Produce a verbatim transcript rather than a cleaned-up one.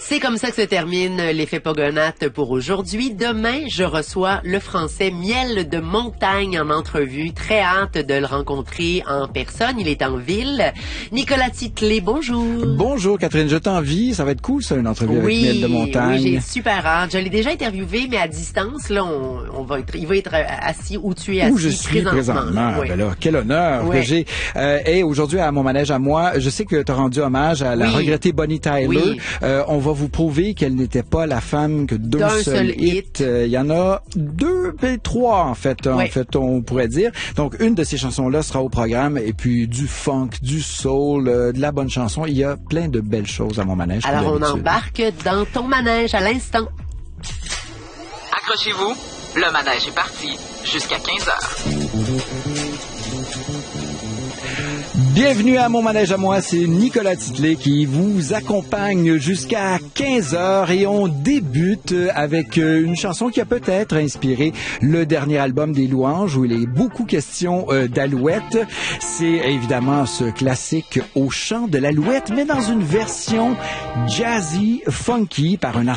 C'est comme ça que se termine l'effet Pogonate pour aujourd'hui. Demain, je reçois le Français Miel de Montagne en entrevue. Très hâte de le rencontrer en personne. Il est en ville. Nicolas Titley, bonjour. Bonjour Catherine, je t'envie. Ça va être cool ça, une entrevue oui, avec Miel de Montagne. Oui, j'ai super hâte. Je l'ai déjà interviewé, mais à distance. Là, on, on va être, il va être assis où tu es assis. Où je suis présentement. présentement. Oui. Ben là, quel honneur oui. que j'ai. Euh, et aujourd'hui, à mon manège à moi, je sais que tu as rendu hommage à la oui. regrettée Bonnie Tyler. Oui. Euh, on va vous prouver qu'elle n'était pas la femme que d'un, d'un seul, seul hit. Il euh, y en a deux, et trois en fait, oui. en fait, on pourrait dire. Donc, une de ces chansons-là sera au programme et puis du funk, du soul, euh, de la bonne chanson. Il y a plein de belles choses à mon manège. Alors, on embarque dans ton manège à l'instant. Accrochez-vous, le manège est parti jusqu'à quinze heures. Bienvenue à mon manège à moi, c'est Nicolas Titley qui vous accompagne jusqu'à quinze heures et on débute avec une chanson qui a peut-être inspiré le dernier album des Louanges où il est beaucoup question euh, d'alouette. C'est évidemment ce classique au chant de l'alouette mais dans une version jazzy, funky par un